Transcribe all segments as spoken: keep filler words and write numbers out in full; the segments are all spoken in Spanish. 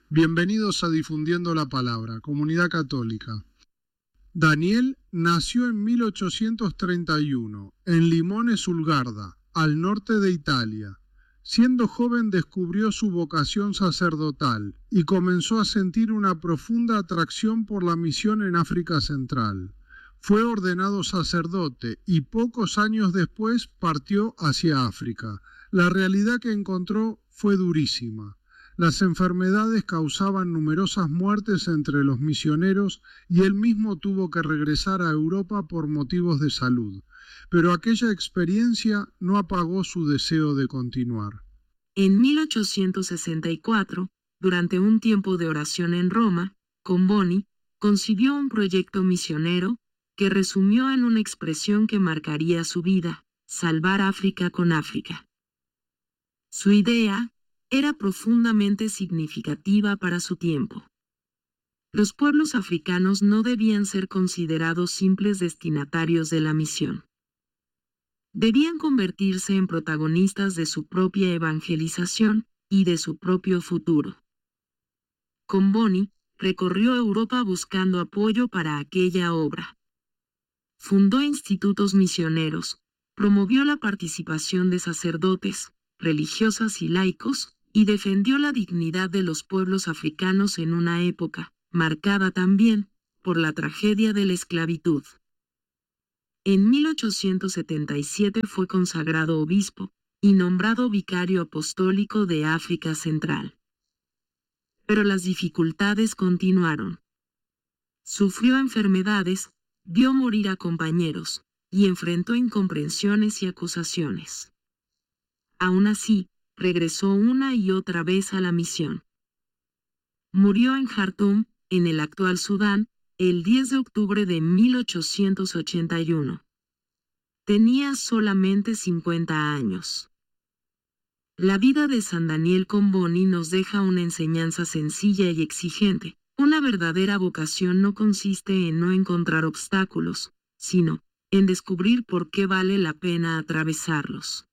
Bienvenidos a Difundiendo la Palabra, Comunidad Católica. Daniel nació en mil ochocientos treinta y uno, en Limone sul Garda, al norte de Italia. Siendo joven descubrió su vocación sacerdotal y comenzó a sentir una profunda atracción por la misión en África Central. Fue ordenado sacerdote y pocos años después partió hacia África. La realidad que encontró fue durísima. Las enfermedades causaban numerosas muertes entre los misioneros y él mismo tuvo que regresar a Europa por motivos de salud. Pero aquella experiencia no apagó su deseo de continuar. En mil ochocientos sesenta y cuatro, durante un tiempo de oración en Roma, Comboni concibió un proyecto misionero que resumió en una expresión que marcaría su vida: salvar África con África. Su idea era profundamente significativa para su tiempo. Los pueblos africanos no debían ser considerados simples destinatarios de la misión. Debían convertirse en protagonistas de su propia evangelización y de su propio futuro. Comboni recorrió Europa buscando apoyo para aquella obra. Fundó institutos misioneros, promovió la participación de sacerdotes, religiosas y laicos, y defendió la dignidad de los pueblos africanos en una época marcada también por la tragedia de la esclavitud. En mil ochocientos setenta y siete fue consagrado obispo y nombrado vicario apostólico de África Central. Pero las dificultades continuaron. Sufrió enfermedades, vio morir a compañeros y enfrentó incomprensiones y acusaciones. Aún así, regresó una y otra vez a la misión. Murió en Jartum, en el actual Sudán, el diez de octubre de mil ochocientos ochenta y uno. Tenía solamente cincuenta años. La vida de San Daniel Comboni nos deja una enseñanza sencilla y exigente. Una verdadera vocación no consiste en no encontrar obstáculos, sino en descubrir por qué vale la pena atravesarlos.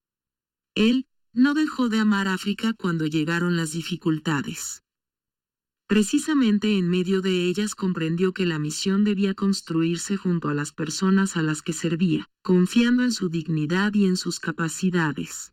Él no dejó de amar África cuando llegaron las dificultades. Precisamente en medio de ellas comprendió que la misión debía construirse junto a las personas a las que servía, confiando en su dignidad y en sus capacidades.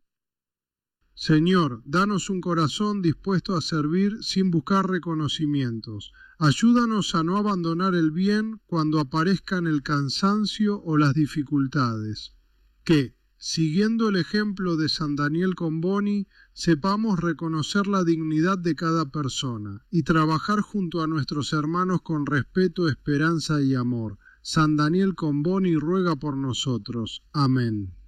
Señor, danos un corazón dispuesto a servir sin buscar reconocimientos. Ayúdanos a no abandonar el bien cuando aparezcan el cansancio o las dificultades. Que, siguiendo el ejemplo de San Daniel Comboni, sepamos reconocer la dignidad de cada persona y trabajar junto a nuestros hermanos con respeto, esperanza y amor. San Daniel Comboni ruega por nosotros. Amén.